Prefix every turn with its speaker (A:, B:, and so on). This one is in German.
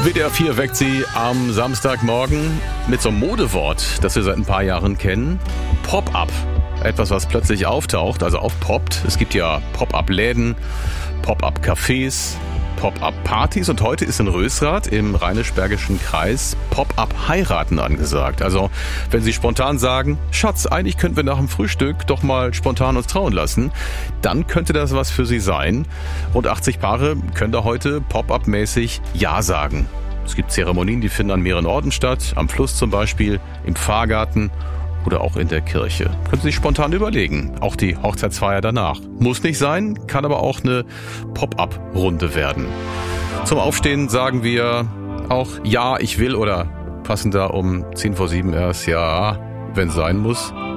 A: WDR 4 weckt Sie am Samstagmorgen mit so einem Modewort, das wir seit ein paar Jahren kennen. Pop-up. Etwas, was plötzlich auftaucht, also aufpoppt. Es gibt ja Pop-up-Läden, Pop-up-Cafés, Pop-up-Partys und heute ist in Rösrath im Rheinisch-Bergischen Kreis Pop-up-Heiraten angesagt. Also wenn Sie spontan sagen, Schatz, eigentlich könnten wir nach dem Frühstück doch mal spontan uns trauen lassen, dann könnte das was für Sie sein. Rund 80 Paare können da heute Pop-up-mäßig Ja sagen. Es gibt Zeremonien, die finden an mehreren Orten statt, am Fluss zum Beispiel, im Pfarrgarten oder auch in der Kirche. Können Sie sich spontan überlegen. Auch die Hochzeitsfeier danach. Muss nicht sein, kann aber auch eine Pop-up-Runde werden. Zum Aufstehen sagen wir auch Ja, ich will oder passender um 6:50 erst Ja, wenn es sein muss.